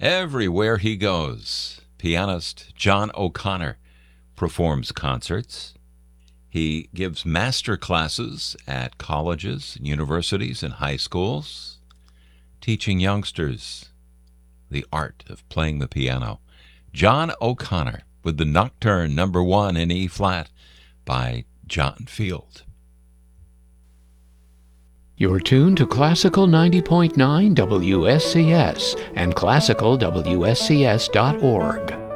Everywhere he goes, pianist John O'Connor performs concerts. He gives master classes at colleges, universities, and high schools, teaching youngsters the art of playing the piano. John O'Connor with the Nocturne No. 1 in E-flat by John Field. You're tuned to Classical 90.9 WSCS and classicalwscs.org.